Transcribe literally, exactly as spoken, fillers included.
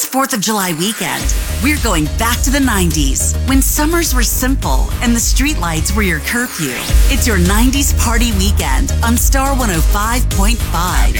fourth of July weekend, we're going back to the nineties when summers were simple and the streetlights were your curfew. It's your nineties party weekend on Star one oh five point five.